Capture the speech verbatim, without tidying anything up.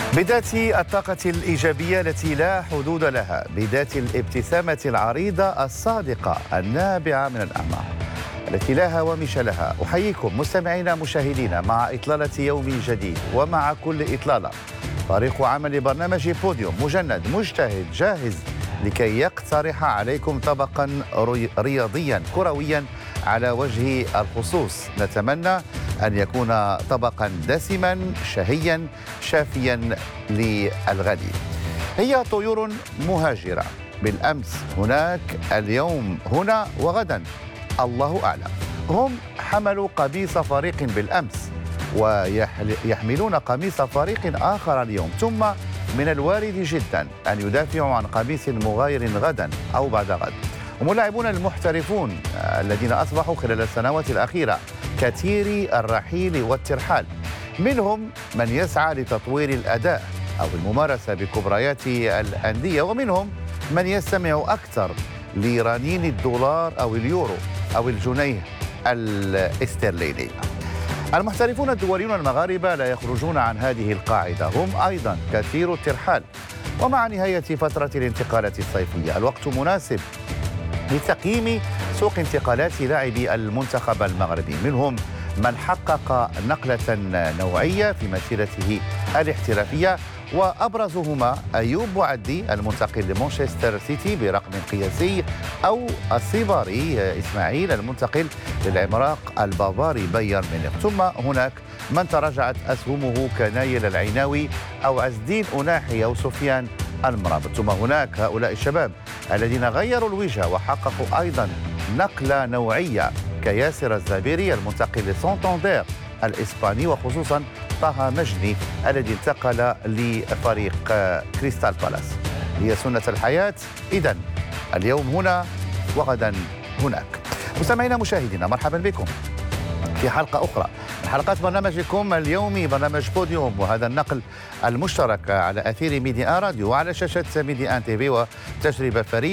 بذات الطاقة الإيجابية التي لا حدود لها، بذات الابتسامة العريضة الصادقة النابعة من الأعماق التي لا هوامش لها، أحييكم مستمعينا مشاهدينا مع إطلالة يوم جديد. ومع كل إطلالة فريق عمل برنامج بوديوم مجند مجتهد جاهز لكي يقترح عليكم طبقا رياضيا كرويا على وجه الخصوص. نتمنى أن يكون طبقا دسما شهيا شافيا للغد. هي طيور مهاجرة، بالأمس هناك، اليوم هنا، وغدا الله أعلم. هم حملوا قميص فريق بالأمس ويحملون قميص فريق آخر اليوم، ثم من الوارد جدا أن يدافعوا عن قميص مغاير غدا أو بعد غد. هم اللاعبون المحترفون الذين أصبحوا خلال السنوات الأخيرة كثيري الرحيل والترحال، منهم من يسعى لتطوير الأداء أو الممارسة بكبريات الأندية، ومنهم من يستمع أكثر لرنين الدولار أو اليورو أو الجنيه الاسترليني. المحترفون الدوليون المغاربة لا يخرجون عن هذه القاعدة، هم أيضا كثير الترحال. ومع نهاية فترة الانتقالات الصيفية الوقت مناسب لتقييم سوق انتقالات لاعبي المنتخب المغربي، منهم من حقق نقلة نوعية في مسيرته الاحترافية، وأبرزهما أيوب بوعدي المنتقل لمانشستر سيتي برقم قياسي، أو الصباري إسماعيل المنتقل للعملاق البافاري بايرن ميونخ. ثم هناك من تراجعت أسهمه كنايل العيناوي أو عز الدين أناحي أو سفيان المرابط. ثم هناك هؤلاء الشباب الذين غيروا الوجهة وحققوا أيضا نقلة نوعية كياسر الزبيري المنتقل لسانتاندير الإسباني، وخصوصا طه مجني الذي انتقل لفريق كريستال بالاس. هي سنة الحياة، إذن اليوم هنا وغدا هناك. مستمعينا مشاهدينا، مرحبا بكم في حلقة أخرى من حلقات برنامجكم اليومي برنامج بوديوم، وهذا النقل المشترك على أثير ميديا راديو وعلى شاشة ميديا ان تي في وتجربة فريدة